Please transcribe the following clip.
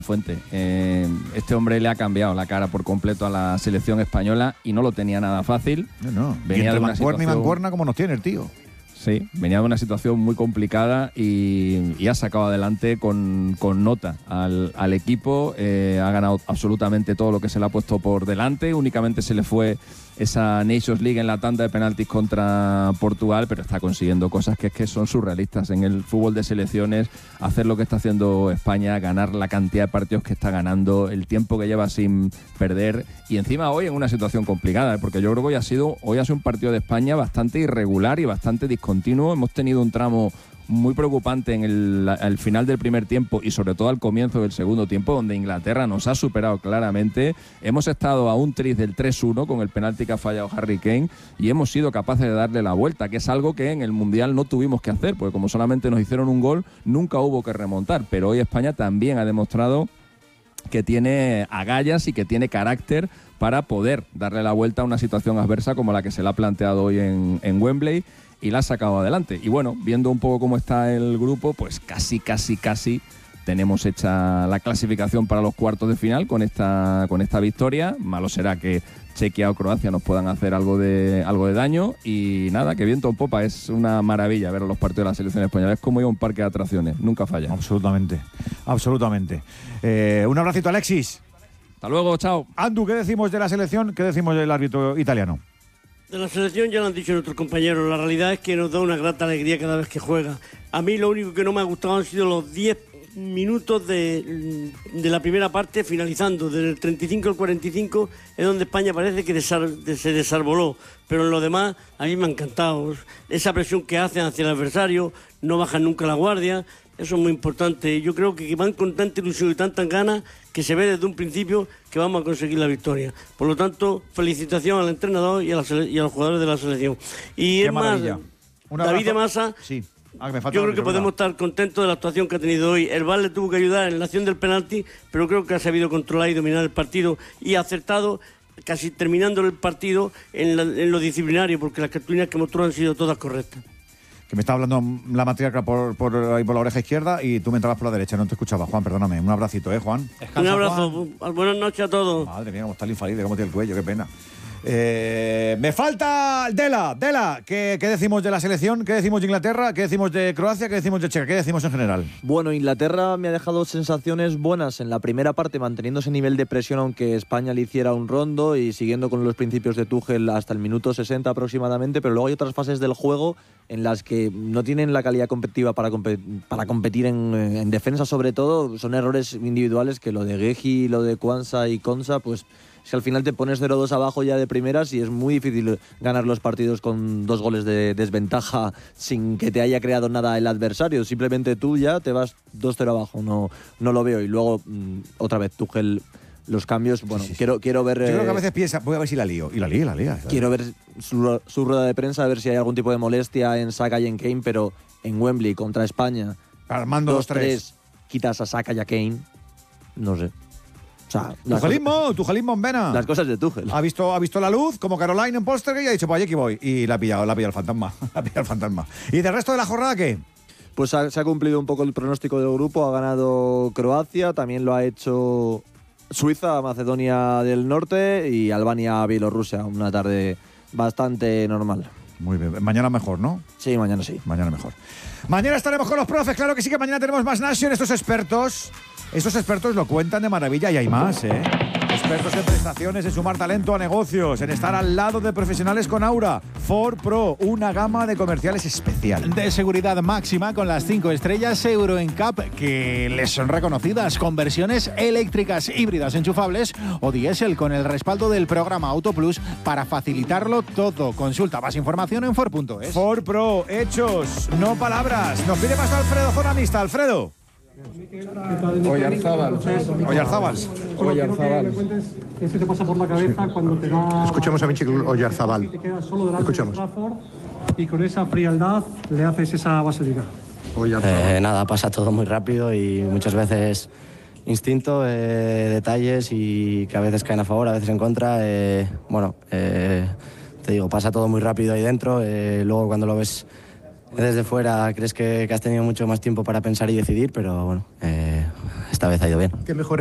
Fuente. Este hombre le ha cambiado la cara por completo a la selección española y no lo tenía nada fácil. No. Venía de una mancuerna y mancuerna como nos tiene el tío. Sí, venía de una situación muy complicada y ha sacado adelante con nota al equipo. Ha ganado absolutamente todo lo que se le ha puesto por delante. Únicamente se le fue esa Nations League en la tanda de penaltis contra Portugal, pero está consiguiendo cosas que son surrealistas en el fútbol de selecciones. Hacer lo que está haciendo España, ganar la cantidad de partidos que está ganando, el tiempo que lleva sin perder, y encima hoy en una situación complicada, porque yo creo que hoy ha sido un partido de España bastante irregular y bastante discontinuo. Hemos tenido un tramo muy preocupante al final del primer tiempo y sobre todo al comienzo del segundo tiempo, donde Inglaterra nos ha superado claramente. Hemos estado a un tris del 3-1 con el penalti que ha fallado Harry Kane y hemos sido capaces de darle la vuelta, que es algo que en el Mundial no tuvimos que hacer, porque como solamente nos hicieron un gol, nunca hubo que remontar. Pero hoy España también ha demostrado que tiene agallas y que tiene carácter para poder darle la vuelta a una situación adversa como la que se le ha planteado hoy en Wembley, y la ha sacado adelante. Y bueno, viendo un poco cómo está el grupo, pues casi tenemos hecha la clasificación para los cuartos de final con esta victoria. Malo será que Chequia o Croacia nos puedan hacer algo de daño, y nada, que viento en popa. Es una maravilla ver los partidos de la selección española. Es como ir a un parque de atracciones, nunca falla. Absolutamente. Un abracito, Alexis. Hasta luego, chao. Andu, ¿qué decimos de la selección? ¿Qué decimos del árbitro italiano? De la selección ya lo han dicho nuestros compañeros. La realidad es que nos da una grata alegría cada vez que juega. A mí lo único que no me ha gustado han sido los 10 minutos de la primera parte finalizando. Desde el 35 al 45 es donde España parece que se desarboló. Pero en lo demás a mí me ha encantado. Esa presión que hacen hacia el adversario, no bajan nunca la guardia. Eso es muy importante. Yo creo que van con tanta ilusión y tantas ganas que se ve desde un principio que vamos a conseguir la victoria. Por lo tanto, felicitación al entrenador y a los jugadores de la selección. Y es más, David de Masa, sí. Yo creo que podemos estar contentos de la actuación que ha tenido hoy. El VAR le tuvo que ayudar en la acción del penalti, pero creo que ha sabido controlar y dominar el partido y ha acertado, casi terminando el partido en lo disciplinario, porque las cartulinas que mostró han sido todas correctas. Que me está hablando la matriarca por la oreja izquierda y tú me entrabas por la derecha, no te escuchaba. Juan, perdóname. Un abracito, Juan. Un abrazo. Juan. Buenas noches a todos. Madre mía, cómo está el infalible, cómo tiene el cuello, qué pena. Me falta Dela. ¿Qué decimos de la selección? ¿Qué decimos de Inglaterra? ¿Qué decimos de Croacia? ¿Qué decimos de Checa? ¿Qué decimos en general? Bueno, Inglaterra me ha dejado sensaciones buenas en la primera parte, manteniendo ese nivel de presión aunque España le hiciera un rondo y siguiendo con los principios de Tuchel hasta el minuto 60 aproximadamente, pero luego hay otras fases del juego en las que no tienen la calidad competitiva para competir en defensa, sobre todo. Son errores individuales que lo de Guehi, lo de Kwanza y Konsa, pues si al final te pones 0-2 abajo ya de primeras y es muy difícil ganar los partidos con 2 goles de desventaja sin que te haya creado nada el adversario. Simplemente tú ya te vas 2-0 abajo, no lo veo. Y luego, otra vez, Tuchel, los cambios, bueno, sí. Quiero ver... Yo creo que a veces piensa, voy a ver si la lío. Y la lía. Quiero ver su rueda de prensa, a ver si hay algún tipo de molestia en Saka y en Kane, pero en Wembley contra España, armando 2-3, quitas a Saka y a Kane, no sé. O sea, Tuchelismo en vena. Las cosas de Tuchel. Ha visto la luz, como Caroline en Póster, y ha dicho, pues aquí voy. Y la ha pillado el fantasma. ¿Y del resto de la jornada qué? Pues se ha cumplido un poco el pronóstico del grupo. Ha ganado Croacia, también lo ha hecho Suiza, Macedonia del Norte y Albania, Bielorrusia. Una tarde bastante normal. Muy bien. Mañana mejor, ¿no? Sí, mañana sí. Mañana mejor. Mañana estaremos con los profes, claro que sí, que mañana tenemos más Nation. Estos expertos lo cuentan de maravilla y hay más, ¿eh? Expertos en prestaciones, en sumar talento a negocios, en estar al lado de profesionales con aura. Ford Pro, una gama de comerciales especial. De seguridad máxima con las 5 estrellas Euro NCAP que les son reconocidas, con versiones eléctricas, híbridas, enchufables o diésel, con el respaldo del programa Auto Plus para facilitarlo todo. Consulta más información en Ford.es. Ford Pro, hechos, no palabras. Nos pide más Alfredo, zona mixta. Alfredo. Oyarzábal. ¿Qué te pasa por la cabeza cuando te da... Escuchamos a Michi Oyarzábal. Te quedas solo delante de Trafford y con esa frialdad le haces esa vaselina. Nada, pasa todo muy rápido y muchas veces instinto, detalles y que a veces caen a favor, a veces en contra. Te digo, pasa todo muy rápido ahí dentro. Luego cuando lo ves desde fuera crees que has tenido mucho más tiempo para pensar y decidir, pero bueno, esta vez ha ido bien. ¿Qué mejor